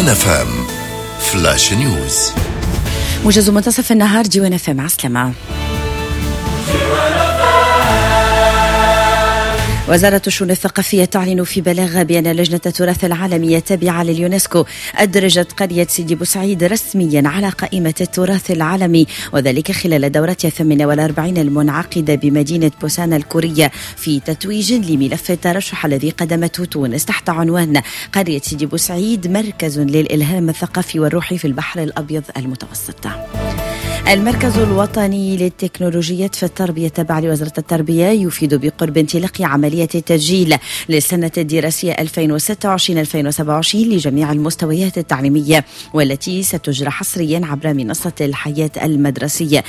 ديوان FM فلاش نيوز. موجز منتصف النهار ديوان FM. عسلامة. وزارة الشؤون الثقافية تعلن في بلاغ بأن لجنة التراث العالمي التابعة لليونسكو أدرجت قرية سيدي بوسعيد رسميا على قائمة التراث العالمي، وذلك خلال دورتها 48 المنعقدة بمدينة بوسان الكورية في تتويج لملف الترشح الذي قدمته تونس تحت عنوان قرية سيدي بوسعيد مركز للإلهام الثقافي والروحي في البحر الأبيض المتوسط. المركز الوطني للتكنولوجيات في التربية تابع لوزارة التربية يفيد بقرب انطلاق عملية التسجيل للسنة الدراسية 2026-2027 لجميع المستويات التعليمية، والتي ستجرى حصريا عبر منصة الحياة المدرسية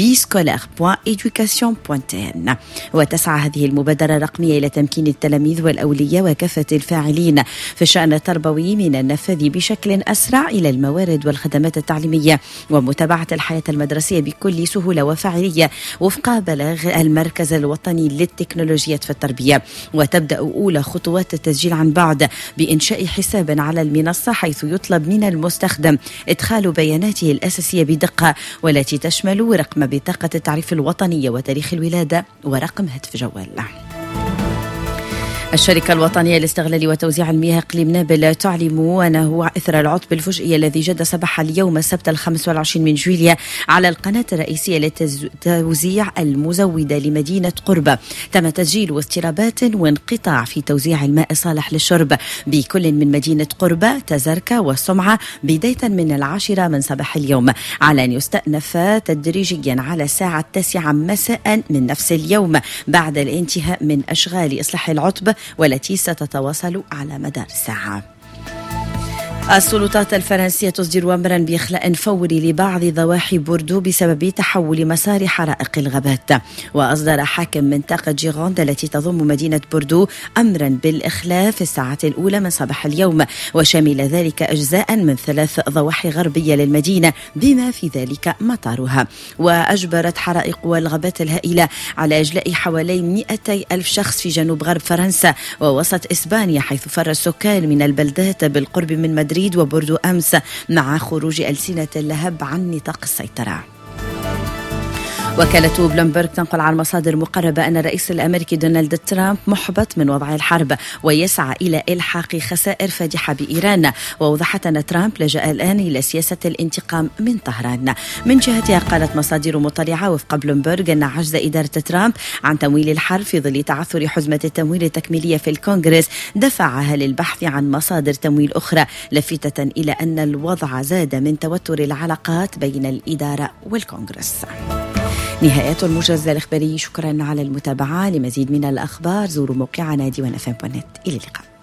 viscolaire.education.tn. وتسعى هذه المبادرة الرقمية إلى تمكين التلاميذ والأولياء وكافة الفاعلين في الشأن التربوي من النفاذ بشكل أسرع إلى الموارد والخدمات التعليمية ومتابعة الحياة المدرسية بكل سهولة وفاعلية وفق بلاغ المركز الوطني للتكنولوجيات في التربية. وتبدأ أولى خطوات التسجيل عن بعد بإنشاء حساب على المنصة، حيث يطلب من المستخدم إدخال بياناته الأساسية بدقة، والتي تشمل رقم بطاقة التعريف الوطنية وتاريخ الولادة ورقم هاتف جوال. الشركة الوطنية لاستغلال وتوزيع المياه إقليم نابل تعلم أنه إثر العطب الفجئي الذي جد صباح اليوم السبت 25 من جويلية على القناة الرئيسية للتوزيع المزودة لمدينة قربة تم تسجيل اضطرابات وانقطاع في توزيع الماء الصالح للشرب بكل من مدينة قربة، تزركة والسمعة بداية من 10 من صباح اليوم، على أن يستأنف تدريجيا على الساعة 9 مساء من نفس اليوم بعد الانتهاء من أشغال إصلاح العطب، والتي ستتواصل على مدار الساعة. السلطات الفرنسية تصدر أمرا بإخلاء فوري لبعض ضواحي بوردو بسبب تحول مسار حرائق الغابات. وأصدر حاكم منطقة جيغوند التي تضم مدينة بوردو أمرا بالإخلاء في الساعات الأولى من صباح اليوم، وشمل ذلك أجزاء من 3 ضواحي غربية للمدينة بما في ذلك مطارها. وأجبرت حرائق الغابات الهائلة على إجلاء حوالي 200 ألف شخص في جنوب غرب فرنسا ووسط إسبانيا، حيث فر السكان من البلدات بالقرب من مدريد وبوردو أمس مع خروج ألسنة اللهب عن نطاق السيطرة. وكالة بلومبرغ تنقل عن مصادر مقربة أن الرئيس الأمريكي دونالد ترامب محبط من وضع الحرب ويسعى إلى إلحاق خسائر فادحة بإيران. ووضحت أن ترامب لجأ الآن إلى سياسة الانتقام من طهران. من جهتها قالت مصادر مطلعة وفق بلومبرغ أن عجز إدارة ترامب عن تمويل الحرب في ظل تعثر حزمة التمويل التكميلية في الكونغرس دفعها للبحث عن مصادر تمويل أخرى، لافتة إلى أن الوضع زاد من توتر العلاقات بين الإدارة والكونغرس. نهاية الموجز الإخباري. شكرا على المتابعة. لمزيد من الأخبار زوروا موقعنا diwanfm.net. إلى اللقاء.